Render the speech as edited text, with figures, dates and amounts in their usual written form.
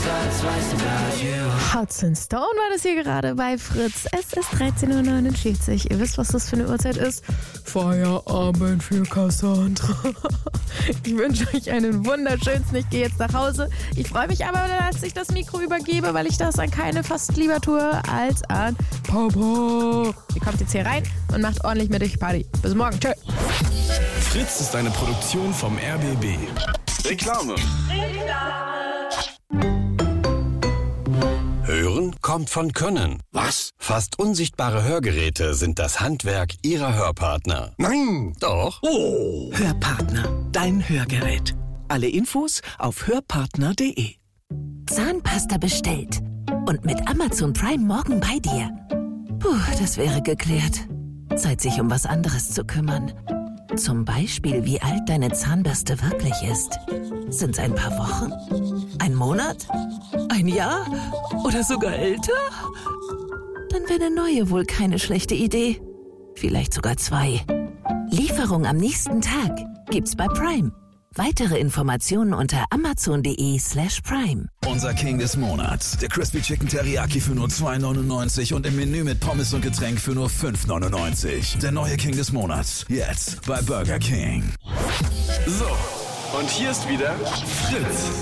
Hudson Stone war das hier gerade bei Fritz. Es ist 13.49 Uhr. Ihr wisst, was das für eine Uhrzeit ist? Feierabend für Cassandra. Ich wünsche euch einen wunderschönsten. Ich gehe jetzt nach Hause. Ich freue mich aber, dass ich das Mikro übergebe, weil ich das an keine fast lieber tue als an Papa. Ihr kommt jetzt hier rein und macht ordentlich mit euch Party. Bis morgen. Tschö. Fritz ist eine Produktion vom RBB. Reklame. Hören kommt von Können. Was? Fast unsichtbare Hörgeräte sind das Handwerk Ihrer Hörpartner. Nein! Doch. Oh! Hörpartner, dein Hörgerät. Alle Infos auf hörpartner.de. Zahnpasta bestellt. Und mit Amazon Prime morgen bei dir. Puh, das wäre geklärt. Zeit, sich um was anderes zu kümmern. Zum Beispiel, wie alt deine Zahnbürste wirklich ist. Sind's ein paar Wochen? Ein Monat? Ein Jahr? Oder sogar älter? Dann wäre eine neue wohl keine schlechte Idee. Vielleicht sogar 2. Lieferung am nächsten Tag gibt's bei Prime. Weitere Informationen unter amazon.de/prime. Unser King des Monats. Der Crispy Chicken Teriyaki für nur $2,99 und im Menü mit Pommes und Getränk für nur $5,99. Der neue King des Monats. Jetzt bei Burger King. So, und hier ist wieder Fritz.